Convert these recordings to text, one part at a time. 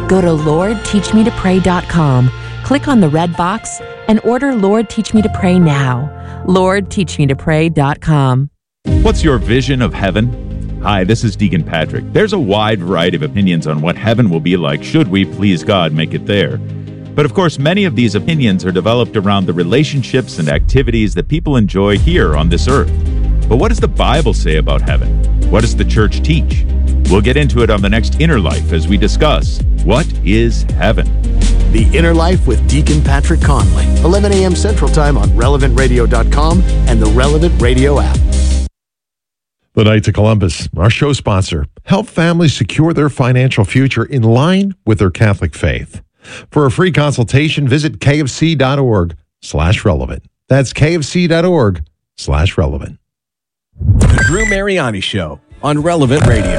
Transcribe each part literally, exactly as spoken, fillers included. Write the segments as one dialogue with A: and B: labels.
A: Go to lord teach me to pray dot com, click on the red box, and order Lord Teach Me to Pray now. lord teach me to pray dot com.
B: What's your vision of heaven? Hi, this is Deacon Patrick. There's a wide variety of opinions on what heaven will be like should we, please God, make it there. But of course, many of these opinions are developed around the relationships and activities that people enjoy here on this earth. But what does the Bible say about heaven? What does the church teach? We'll get into it on the next Inner Life as we discuss, what is heaven?
C: The Inner Life with Deacon Patrick Conley, eleven a.m. Central Time on relevant radio dot com and the Relevant Radio app.
D: The Knights of Columbus, our show sponsor, help families secure their financial future in line with their Catholic faith. For a free consultation, visit kfc.org slash relevant. That's kfc.org slash relevant.
E: The Drew Mariani Show on Relevant Radio.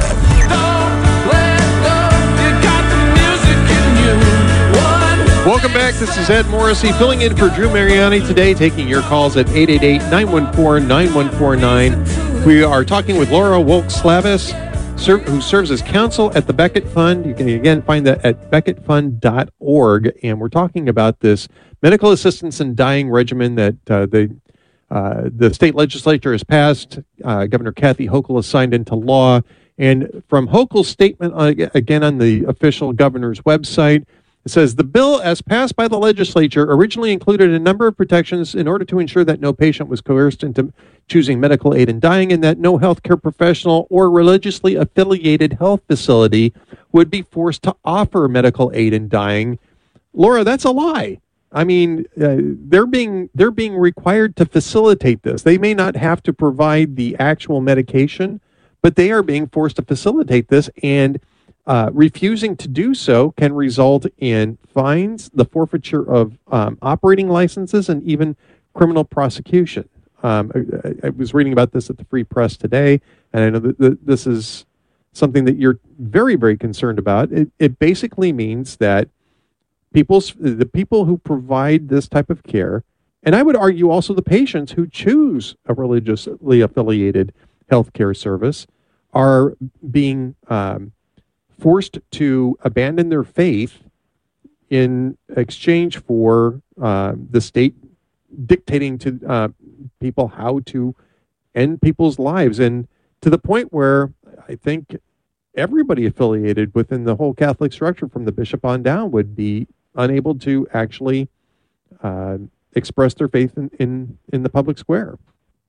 F: Welcome back. This is Ed Morrissey filling in for Drew Mariani today, taking your calls at eight eight eight, nine one four, nine one four nine. We are talking with Laura Wolk-Slavis, who serves as counsel at the Becket Fund. You can again find that at becket fund dot org. And we're talking about this medical assistance in dying regimen that uh, the uh, the state legislature has passed. Uh, Governor Kathy Hochul has signed into law. And from Hochul's statement, uh, again on the official governor's website, it says, the bill, as passed by the legislature, originally included a number of protections in order to ensure that no patient was coerced into choosing medical aid in dying and that no healthcare professional or religiously affiliated health facility would be forced to offer medical aid in dying. Laura, that's a lie. I mean, uh, they're being they're being required to facilitate this. They may not have to provide the actual medication, but they are being forced to facilitate this, and Uh, refusing to do so can result in fines, the forfeiture of um, operating licenses, and even criminal prosecution. Um, I, I was reading about this at the Free Press today, and I know that, that this is something that you're very, very concerned about. It, it basically means that people's the people who provide this type of care, and I would argue also the patients who choose a religiously affiliated healthcare service, are being um, forced to abandon their faith in exchange for uh, the state dictating to uh, people how to end people's lives. And to the point where I think everybody affiliated within the whole Catholic structure from the bishop on down would be unable to actually uh, express their faith in, in, in the public square.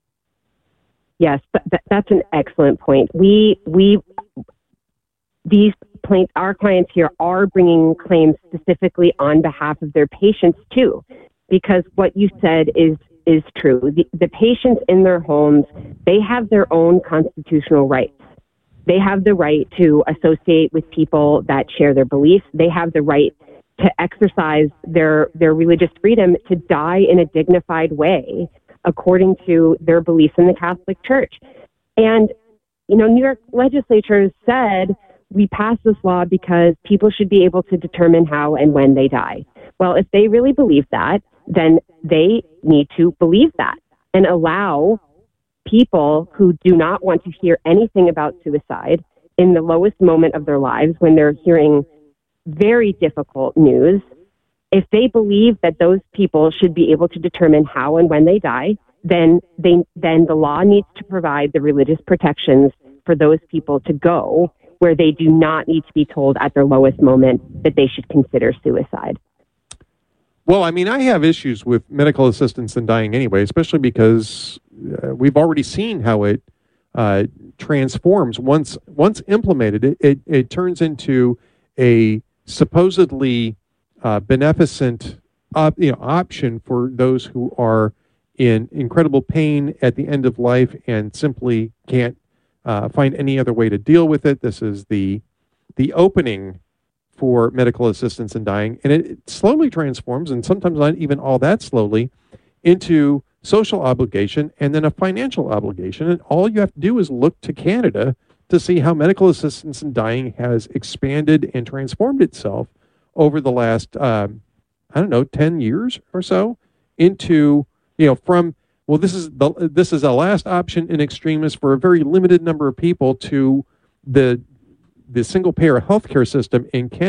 G: Yes, that, that's an excellent point. We, we, These plaintiffs, our clients here, are bringing claims specifically on behalf of their patients too, because what you said is is true. The, the patients in their homes, they have their own constitutional rights. They have the right to associate with people that share their beliefs. They have the right to exercise their their religious freedom to die in a dignified way according to their beliefs in the Catholic Church. And, you know, New York legislature said, we passed this law because people should be able to determine how and when they die. Well, if they really believe that, then they need to believe that and allow people who do not want to hear anything about suicide in the lowest moment of their lives, when they're hearing very difficult news, if they believe that those people should be able to determine how and when they die, then they then the law needs to provide the religious protections for those people to go where they do not need to be told at their lowest moment that they should consider suicide.
F: Well, I mean, I have issues with medical assistance in dying anyway, especially because uh, we've already seen how it uh, transforms. Once once implemented, it, it, it turns into a supposedly uh, beneficent op, you know, option for those who are in incredible pain at the end of life and simply can't Uh, find any other way to deal with it. This is the the opening for medical assistance in dying, and it, it slowly transforms, and sometimes not even all that slowly, into social obligation and then a financial obligation. And all you have to do is look to Canada to see how medical assistance in dying has expanded and transformed itself over the last, um, I don't know, ten years or so, into, you know, from well, this is the this is a last option in extremis for a very limited number of people to the the single payer healthcare system in Canada.